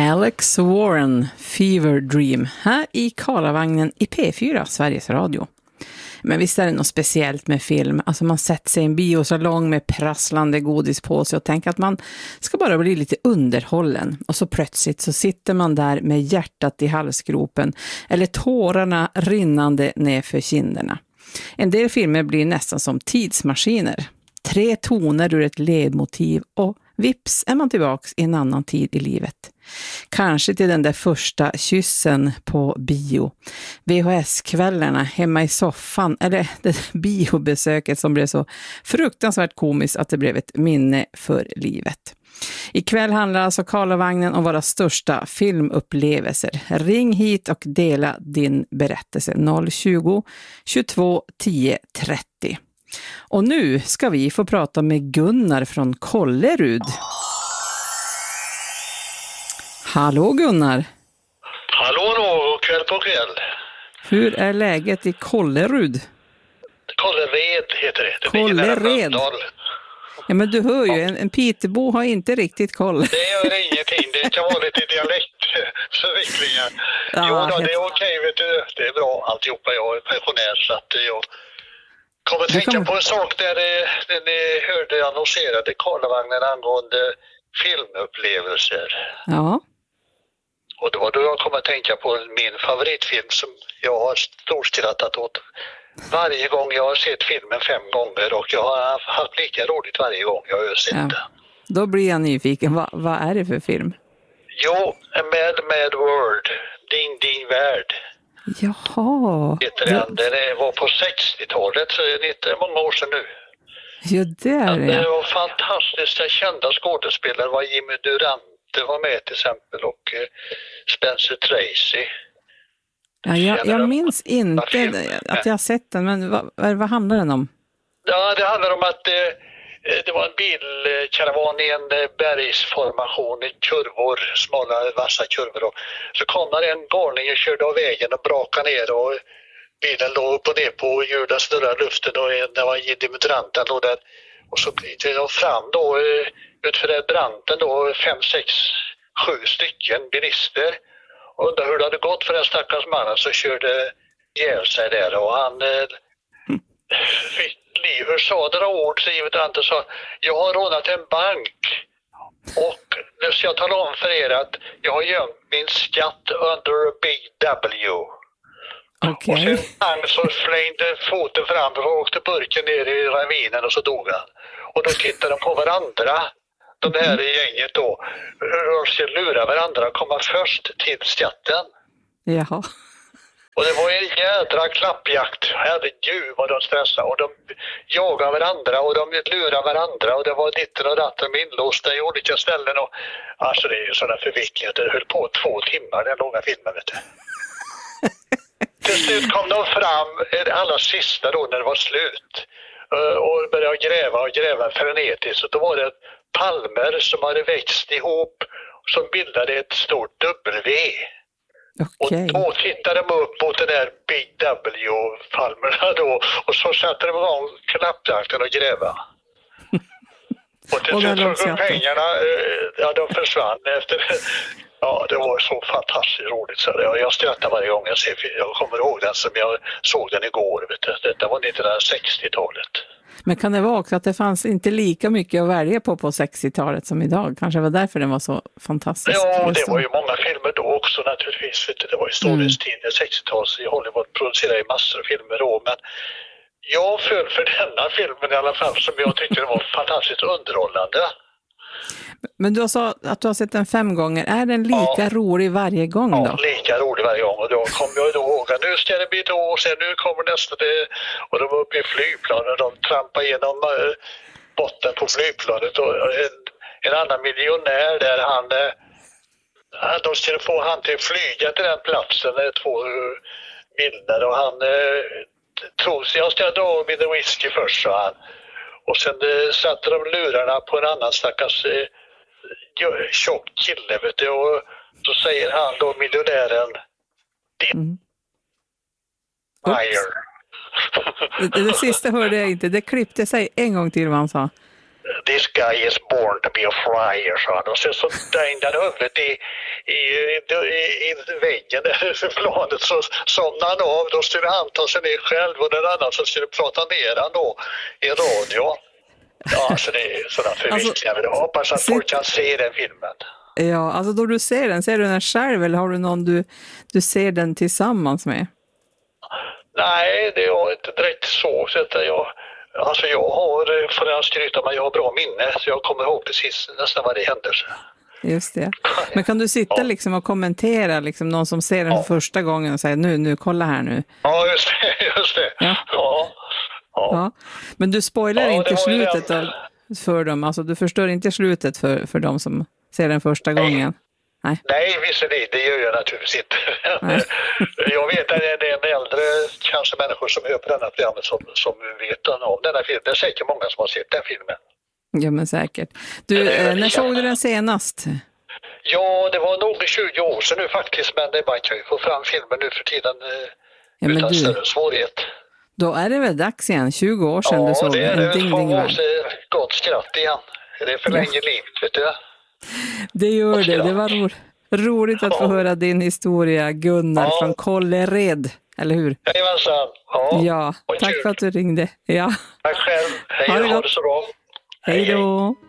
Alex Warren, Fever Dream, här i Karlavagnen i P4, Sveriges Radio. Men visst är det något speciellt med film. Alltså man sätter sig i en biosalong med prasslande godis på sig och tänker att man ska bara bli lite underhållen. Och så plötsligt så sitter man där med hjärtat i halsgropen eller tårarna rinnande ner för kinderna. En del filmer blir nästan som tidsmaskiner. 3 toner ur ett ledmotiv och vips är man tillbaks i en annan tid i livet. Kanske till den där första kyssen på bio. VHS-kvällarna hemma i soffan. Eller det biobesöket som blev så fruktansvärt komiskt att det blev ett minne för livet. Ikväll handlar alltså Karlavagnen om våra största filmupplevelser. Ring hit och dela din berättelse 020 22 10 30. Och nu ska vi få prata med Gunnar från Kållerud. Hallå Gunnar. Hallå, kväll på kväll. Hur är läget i Kållerud? Kållered heter det. Det Kållered. Ja, men du hör ju, en Pitebo har inte riktigt koll. Det gör ingenting, det kan vara lite dialektförvecklingar. Ja, jo då, det är okej, vet du. Det är bra alltihopa, jag är pensionär så att jag kommer att tänka på en sak där ni hörde annonserade Karlavagnen angående filmupplevelser. Ja. Och det var då jag kom att tänka på min favoritfilm som jag har storskrattat åt varje gång jag har sett filmen 5 gånger och jag har haft lika roligt varje gång jag har sett den. Då blir jag nyfiken. Vad är det för film? Jo, Mad World, Din värld. Jaha. Det var på 60-talet, så det är inte många år sedan nu. Ja, det är det. Det var fantastiskt kända skådespelare. Var Jimmy Durante var med till exempel och Spencer Tracy. Ja, jag minns inte att jag har sett den, men vad handlar den om? Ja, det handlar om att det var en bilkaravan i en bergsformation i kurvor, smala vassa kurvor. Och så kom där en galning och körde av vägen och brakade ner och bilen låg upp och ner på hjulen, snurrade luften och det var Jimmy Durante låg där. Och så gick de fram då utför den branten då 5, 6, 7 stycken bilister. Och undrar hur det hade gått för den stackars mannen som körde ihjäl sig där. Och han fick liv. Hur sa några ord så givet Ante sa: jag har rånat en bank. Och nu ska jag tala om för er att jag har gömt min skatt under Big W. Okay. Och sen så slängde foten fram och åkte burken ner i ravinen och så dog han. Och då tittade de på varandra, de här i gänget då, hur de skulle lura varandra och komma först till skatten. Jaha. Och det var en jädra klappjakt. Herregud vad de stressade. Och de jagade varandra och de lurade varandra. Och det var ditten och datten inlåsta i olika ställen. Och, alltså det är ju sådana förvecklingar. Det höll på 2 timmar, den långa filmen, vet du. Till slut kom de fram, allra sista då när det var slut. Och började gräva frenetiskt. Och då var det palmer som hade växt ihop som bildade ett stort W. Okay. Och då tittade de upp mot den där Big W-palmerna då och så satte de igång knappjakten och gräva. Och till slut så pengarna, de försvann efter. Ja, det var så fantastiskt roligt. Så jag skrattar varje gång jag ser film. Jag kommer ihåg den som jag såg den igår. Vet du. Detta var 1960-talet. Men kan det vara också att det fanns inte lika mycket att välja på 60-talet som idag? Kanske var därför den var så fantastisk. Ja, det var ju många filmer då också naturligtvis. Det var ju storhetstiden, 60-talet i Hollywood producerade massor av filmer då. Men jag föll för denna filmen i alla fall som jag tyckte var fantastiskt underhållande. Men du sa att du har sett den 5 gånger. Är den lika rolig varje gång då? Ja, lika rolig varje gång. Och då kom jag ihåg att nu ska det bli då och sen nu kommer nästa det. Och de var uppe i flygplanet. De trampade igenom botten på flygplanet. Och en annan miljonär där de skulle få han till att flyga till den platsen. 2 bilder och han tror sig jag ska dra med whisky först, sa han. Och sen satte de lurarna på en annan stackars tjock kille, vet du. Och så säger han då, miljonären, det sista hörde jag inte. Det klippte sig en gång till vad han sa. This guy is born to be a friar, sa han. Och sen så dängde han huvudet i väggen i planet, så somnade han av. Då skulle han ta sig ner själv och den annan så skulle prata ner han då i radio. Ja, alltså det är sådana förviskningar. Jag hoppas att folk kan se den filmen. Ja, alltså då du ser du den själv eller har du någon du ser den tillsammans med? Nej, det är inte direkt så att jag har, för att skryta, men jag har bra minne så jag kommer ihåg precis nästan vad det händer. Just det. Men kan du sitta liksom och kommentera liksom någon som ser den för första gången och säga nu, kolla här nu. Ja, just det. Ja. Men du spoilar inte slutet för dem, alltså du förstör inte slutet för dem som ser den första gången. Nej, visserligen, det gör jag naturligtvis inte. Jag vet att det är en äldre kanske människor som hör på denna programmet som vet om denna film. Det är säkert många som har sett den filmen. Ja, men säkert. Du, när såg du den senast? Ja, det var nog 20 år sedan nu faktiskt, men man kan ju få fram filmen nu för tiden utan större svårighet. Då är det väl dags igen, 20 år sedan du såg en ding-ding-värld. Ja, det är gott skratt igen. Det är för länge livet, vet du. Det gör det. Det var roligt att få höra din historia, Gunnar från Kållered, eller hur? Jajamensan. Ja, tack för att du ringde. Ja. Tack själv. Hej, ha det så bra. Hej då.